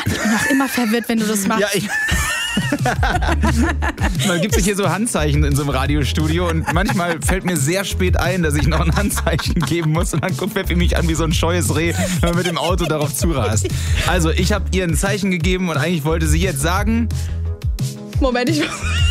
Ich bin auch immer verwirrt, wenn du das machst. Ja, man gibt sich hier so Handzeichen in so einem Radiostudio und manchmal fällt mir sehr spät ein, dass ich noch ein Handzeichen geben muss und dann guckt Pfeffi mich an wie so ein scheues Reh, wenn man mit dem Auto darauf zurast. Also ich habe ihr ein Zeichen gegeben und eigentlich wollte sie jetzt sagen... Moment, ich...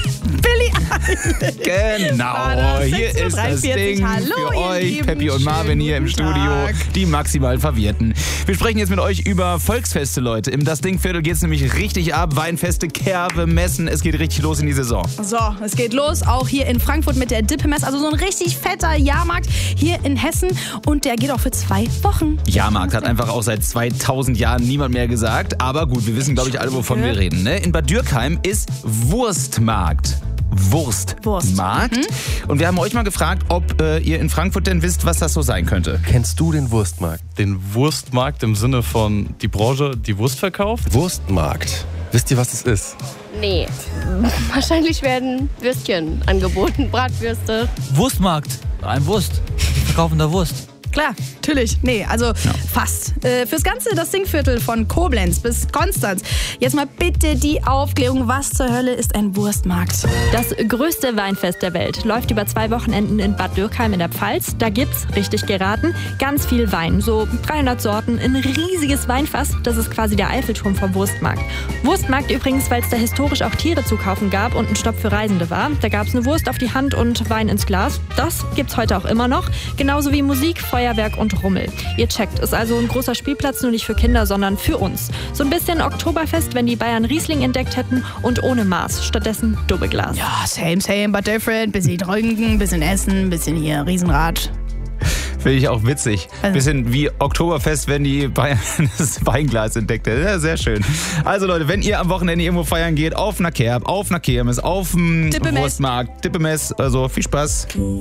Billie Eilish. Genau, hier ist das Ding Hallo, für euch, Lieben. Peppi und Marvin hier im Studio, Tag. die maximal Verwirrten. Wir sprechen jetzt mit euch über Volksfeste, Leute. Im Das Ding-Viertel geht es nämlich richtig ab. Weinfeste, Kerbe, Messen, es geht richtig los in die Saison. So, es geht los, auch hier in Frankfurt mit der Dippemess, also so ein richtig fetter Jahrmarkt hier in Hessen und der geht auch für 2 Wochen. Jahrmarkt hat einfach auch seit 2000 Jahren niemand mehr gesagt, aber gut, wir wissen, glaube ich, alle, wovon wir reden. Ne? In Bad Dürkheim ist Wurstmarkt. Wurstmarkt. Und wir haben euch mal gefragt, ob ihr in Frankfurt denn wisst, was das so sein könnte. Kennst du den Wurstmarkt? Den Wurstmarkt im Sinne von die Branche, die Wurst verkauft? Wurstmarkt. Wisst ihr, was es ist? Nee. Wahrscheinlich werden Würstchen angeboten, Bratwürste. Wurstmarkt. Ein Wurst. Die verkaufen da Wurst. Klar, natürlich. Nee, also fast. Fürs ganze das Dingviertel von Koblenz bis Konstanz. Jetzt mal bitte die Aufklärung, was zur Hölle ist ein Wurstmarkt? Das größte Weinfest der Welt läuft über 2 Wochenenden in Bad Dürkheim in der Pfalz. Da gibt's, richtig geraten, ganz viel Wein. So 300 Sorten, ein riesiges Weinfass. Das ist quasi der Eiffelturm vom Wurstmarkt. Wurstmarkt übrigens, weil es da historisch auch Tiere zu kaufen gab und ein Stopp für Reisende war. Da gab's eine Wurst auf die Hand und Wein ins Glas. Das gibt's heute auch immer noch. Genauso wie Musik, Feuerwerk und Rummel. Ihr checkt, ist also ein großer Spielplatz, nur nicht für Kinder, sondern für uns. So ein bisschen Oktoberfest, wenn die Bayern Riesling entdeckt hätten und ohne Maß. Stattdessen Doppelglas. Ja, same, but different. Bisschen trinken, bisschen essen, bisschen hier Riesenrad. Finde ich auch witzig. Bisschen wie Oktoberfest, wenn die Bayern das Weinglas entdeckt hätten. Ja, sehr schön. Also Leute, wenn ihr am Wochenende irgendwo feiern geht, auf einer Kerb, auf einer Kirmes, auf dem Wurstmarkt, Dippemess, also viel Spaß.